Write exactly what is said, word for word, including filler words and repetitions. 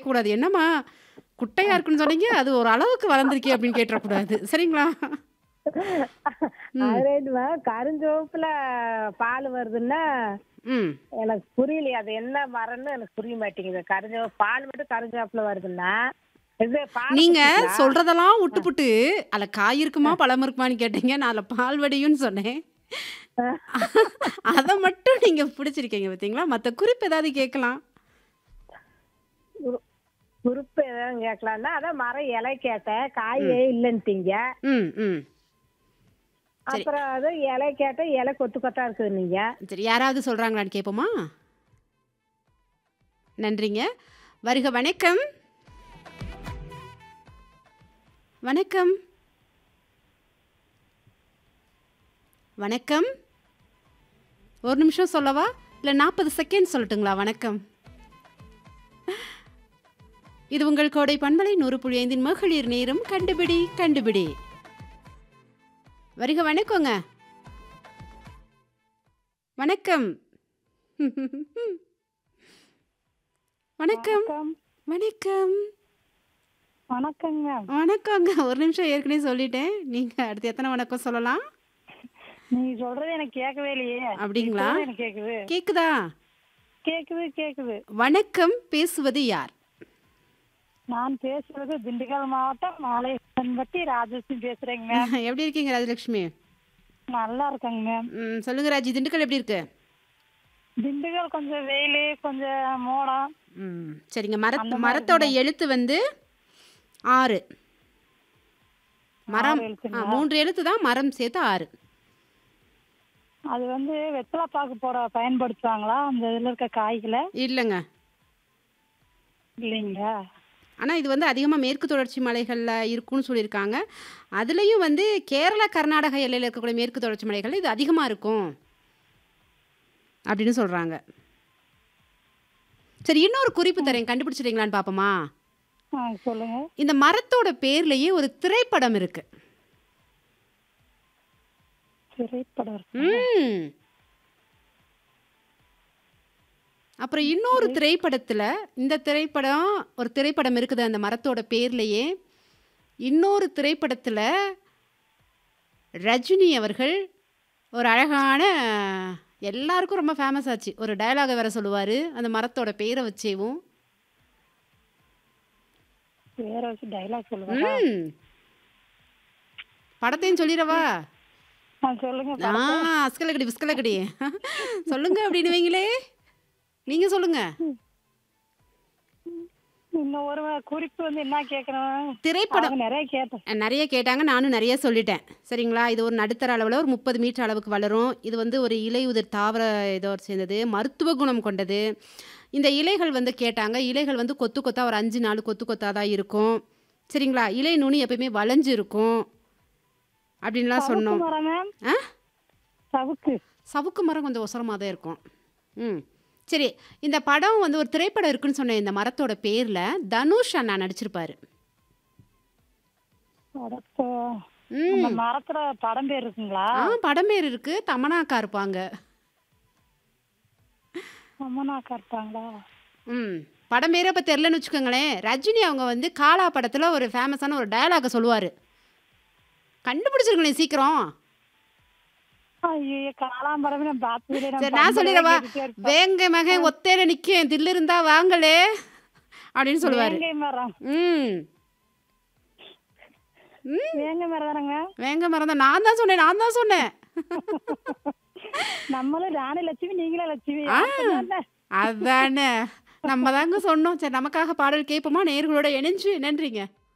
கேட்கக்கூடாது. "என்னம்மா குட்டையா இருக்குன்னு சொன்னீங்க, அது ஒரு அளவுக்கு வளர்ந்துருக்கே" அப்படின்னு கேட்டுறக்கூடாது. சரிங்களா? ம். அது ரைட்டுமா. கருஞ்சிவப்புல பால் வருதுன்னா, ம். எனக்கு புரியலையே. அது என்ன மரம்னு எனக்கு புரிய மாட்டேங்குது. கருஞ்சிவப்பு பால் மட்டும் கருஞ்சிவப்புல வருதுன்னா, இது பால நீங்க குடிச்சிங்களா? சொல்றதெல்லாம் அ, உட்டுப்புட்டு, "அதுல காய் இருக்குமா, அ, பழம் இருக்குமான்னு" கேட்டீங்க. நான் அதுல பால் வடியும்ன்னு சொன்னேன். அ. அத மட்டும் நீங்க பிடிச்சிருக்கீங்க பார்த்தீங்களா? மத்த குறிப்பு ஏதாவது கேட்கலாம். குரு குருப்பு ஏதாவது கேட்கலான்னா, அதான் மரம் இலை கேட்டேன். ம். காயே இல்லன்ட்டீங்க. ம், ம். சரி, அப்புறம் அது இலை கேட்டேன். இலை கொத்து கொத்தா இருக்குதுன்னீங்க. சரி. யாராவது சொல்றாங்களான்னு கேட்போமா? நன்றிங்க. வருக வணக்கம். வணக்கம். வணக்கம். ஒரு நிமிஷம் சொல்லவா? இல்ல நாற்பது செகண்ட் சொல்லட்டுங்களா? வணக்கம். இது உங்கள் கோடை பண்பலை நூறு புள்ளி ஐந்தின் மகளிர் நேரம். கண்டுபிடி கண்டுபிடி. வருக வணக்கங்க. வணக்கம். வணக்கம். வணக்கம். வணக்கம். வணக்கங்க. வணக்கங்க. ஒரு நிமிஷம் ஏற்கனவே சொல்லிட்டேன். நீங்க அடுத்து எத்தனை வணக்கம் சொல்லலாம்? நீங்க சொல்றது எனக்கு கேட்கவே இல்லையே. அப்படிங்களா? இப்பதான் எனக்கு கேக்குது. கேக்குதா? கேக்குது, கேக்குது. வணக்கம். பேசுவது யார்? நான் பேசுறது திண்டுக்கல் மாவட்டம் மாலையன்பட்டி ராஜலட்சுமி பேசுறேங்க. எப்படி இருக்கீங்க ராஜலட்சுமி? நல்லா இருக்கேங்க. ம், சொல்லுங்க ராஜி. திண்டுக்கல் எப்படி இருக்கு? திண்டுக்கல் கொஞ்சம் வெயிலு, கொஞ்சம் மோடம் ம், சரிங்க. மரத் அந்த மாதிரி மரத்தோட இருக்குங்க. எழுத்து வந்து ஆறு. மரம் ஆறு ஆ எழுத்துங்களா? மூன்று எழுத்து தான். மரம் சேர்த்து ஆறு. அது வந்து வெத்தலை பாக்கு போட பயன்படுத்துவாங்களா அந்த இதுல இருக்க காய்களை? இல்லங்க. இல்லைங்களா? ஆனா இது வந்து அதிகமா மேற்கு தொடர்ச்சி மலைகள்ல இருக்கும்னு சொல்லியிருக்காங்க. அதுலயும் வந்து கேரளா, கர்நாடக எல்லையில இருக்கக்கூடிய மேற்கு தொடர்ச்சி மலைகள்ல இது அதிகமா இருக்கும் அப்படின்னு சொல்றாங்க. சரி, இன்னொரு குறிப்பு ம். தரேன். கண்டுபிடிச்சிட்டீங்களான்னு பாப்போமா? ஆ, சொல்லுங்க. இந்த மரத்தோட பேர்லயே ஒரு திரைப்படம் இருக்கு. திரைப்படம் இருக்கா? ம். அப்புறம் இன்னொரு திரை திரைப்படத்துல இந்த திரைப்படம் ஒரு திரைப்படம் இருக்குது அந்த மரத்தோட பேர்லயே. இன்னொரு திரைப்படத்துல ரஜினி அவர்கள் ஒரு அழகான எல்லாருக்கும் ரொம்ப ஃபேமஸ் ஆச்சு. ஒரு டயலாக வேற சொல்லுவாரு. அந்த மரத்தோட பேரை வச்சேவும். வேற வச்சு டைலாக் சொல்லுவாரா? ம். படத்தையும் சொல்லிடவா? ஆ, சொல்லுங்க ஆ, படத்தை. அஸ்கலகடி விஸ்கலகடி. சொல்லுங்க அப்படின்னுவீங்களே. நீங்க சொல்லுங்க. ம். இன்னும் ஒரு குறிப்பு வந்து என்ன கேட்கணும்? திரைப்படம் அவங்க நிறைய கேட்டேன். அ நெறைய கேட்டாங்க. நானும் நெறைய சொல்லிட்டேன். சரிங்களா? இது ஒரு நடுத்தர அளவுல ஒரு முப்பது மீட்டர் அளவுக்கு வளரும். இது வந்து ஒரு இலையுதிர் தாவர இதோட சேர்ந்தது. மருத்துவ குணம் கொண்டது. இந்த இலைகள் வந்து கேட்டாங்க. இலைகள் வந்து கொத்து கொத்தா ஒரு ஐந்து, நாலு கொத்து கொத்தா தான் இருக்கும். சரிங்களா? இலை நுனி எப்பயுமே வளைஞ்சு இருக்கும். அப்படின்லாம் சவுக்கு சொன்னோம். மரம் மேம். ஆ? சவுக்கு. சவுக்கு மரம் கொஞ்சம் ஒசரமா தான் இருக்கும். ம். சரி. இந்த படம் வந்து ஒரு திரைப்படம் இருக்குன்னு சொன்னேன். இந்த மரத்தோட பேர்ல தனுஷ் அண்ணா நடிச்சிருப்பாரு. படத்தை அந்த ம். மரத்துல படம் பேர் இருக்குங்களா? ஆ, படம் பேர் இருக்கு. தமன்னா அக்கா இருப்பாங்க. அம்மனாக்கா இருப்பாங்களா? ம். படம் பேரே இப்ப தெரியலன்னு வச்சுக்கோங்களேன். ரஜினி அவங்க வந்து காலா படத்துல ஒரு ஃபேமஸான ஒரு டயலாக சொல்லுவாரு. கண்டுபிடிச்சிருங்களேன் சீக்கிரம். ஐயோ, காலாம்பரமே நான் பார்த்ததில்லை. நான் சரி, நான் பண்பலை தான் சொல்லிடவா? கேட்டுட்டே இருப்பேன். "வேங்க ஆ, மகன் ஒத்தையில நிக்கேன், தில்லு இருந்தா வாங்களே" அப்படின்னு சொல்லுவாரு. வேங்கை மரம். ம். ம். வேங்கை மரம் தானங்க? வேங்க மரம் தான். நான் தான் சொன்னேன். நான் தான் சொன்னேன். நம்மளும் ராணி லட்சுமி, நீங்களும் லட்சுமி. ஆ, யார் சொன்னா? அதானே. நம்ம தாங்க சொன்னோம். சரி, நமக்காக பாடல் கேட்போமா நேயர்களோட இணைஞ்சு? நன்றிங்க.